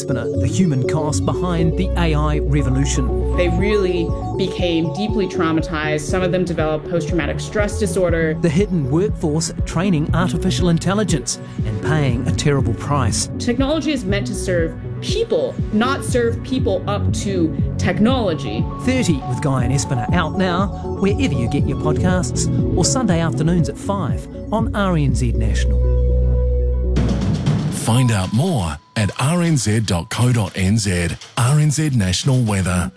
Espiner, the human cost behind the AI revolution. They really became deeply traumatized. Some of them developed post-traumatic stress disorder. The hidden workforce training artificial intelligence and paying a terrible price. Technology is meant to serve people, not serve people up to technology. 30 with Guy and Espiner out now, wherever you get your podcasts, or Sunday afternoons at 5 on RNZ National. Find out more at rnz.co.nz. RNZ National Weather.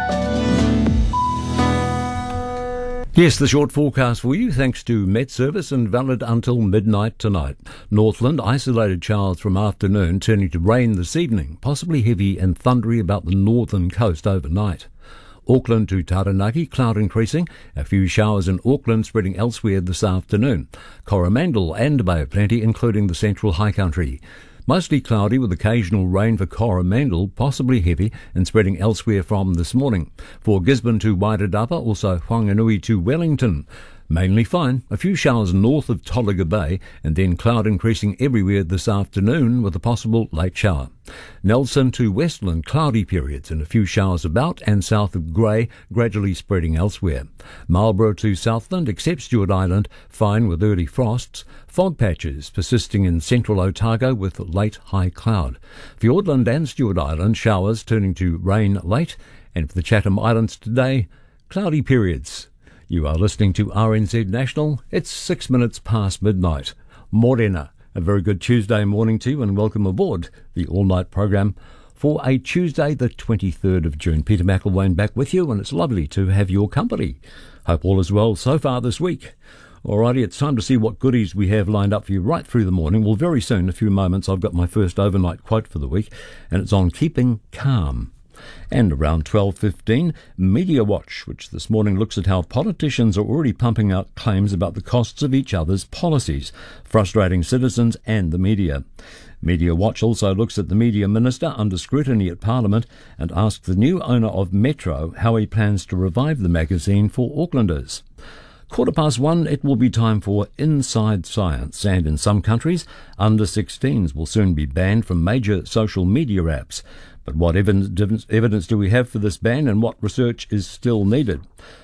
Yes, the short forecast for you, thanks to Met Service and valid until midnight tonight. Northland, isolated showers from afternoon, turning to rain this evening, possibly heavy and thundery about the northern coast overnight. Auckland to Taranaki, cloud increasing, a few showers in Auckland spreading elsewhere this afternoon. Coromandel and Bay of Plenty, including the central high country. Mostly cloudy with occasional rain for Coromandel, possibly heavy and spreading elsewhere from this morning. For Gisborne to Wairarapa, also Whanganui to Wellington. Mainly fine, a few showers north of Tolaga Bay and then cloud increasing everywhere this afternoon with a possible late shower. Nelson to Westland, cloudy periods and a few showers about and south of Grey, gradually spreading elsewhere. Marlborough to Southland, except Stewart Island, fine with early frosts. Fog patches persisting in central Otago with late high cloud. Fiordland and Stewart Island, showers turning to rain late. And for the Chatham Islands today, cloudy periods. You are listening to RNZ National. It's 6 minutes past midnight. Morena, a very good Tuesday morning to you and welcome aboard the all-night program for a Tuesday the 23rd of June. Peter McElwain back with you and it's lovely to have your company. Hope all is well so far this week. Alrighty, it's time to see what goodies we have lined up for you right through the morning. Well, very soon, in a few moments, I've got my first overnight quote for the week and it's on keeping calm. And around 12:15, Media Watch, which this morning looks at how politicians are already pumping out claims about the costs of each other's policies, frustrating citizens and the media. Media Watch also looks at the media minister under scrutiny at Parliament and asks the new owner of Metro how he plans to revive the magazine for Aucklanders. 1:15, it will be time for Inside Science, and in some countries, under 16s will soon be banned from major social media apps. But what evidence do we have for this ban and what research is still needed?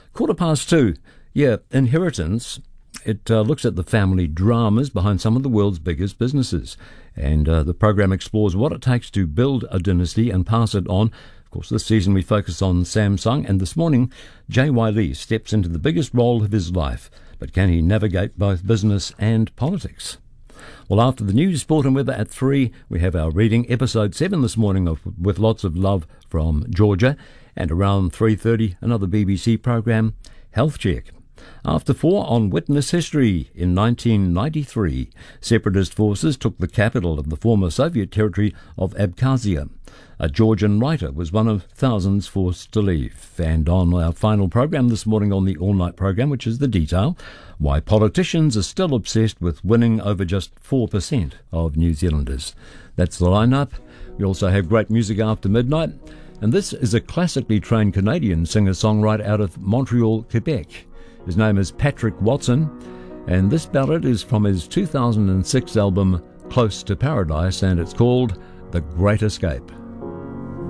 2:15, inheritance. It looks at the family dramas behind some of the world's biggest businesses. And the program explores what it takes to build a dynasty and pass it on. Of course, this season we focus on Samsung, and this morning, J.Y. Lee steps into the biggest role of his life. But can he navigate both business and politics? Well, after the news, sport and weather at 3, we have our reading, episode 7 this morning with lots of love from Georgia. And around 3:30, another BBC program, Health Check. After 4 on Witness History, in 1993, separatist forces took the capital of the former Soviet territory of Abkhazia. A Georgian writer was one of thousands forced to leave. And on our final program this morning on the all-night program, which is The Detail, why politicians are still obsessed with winning over just 4% of New Zealanders. That's the lineup. We also have great music after midnight. And this is a classically trained Canadian singer-songwriter out of Montreal, Quebec. His name is Patrick Watson, and this ballad is from his 2006 album Close to Paradise, and it's called The Great Escape.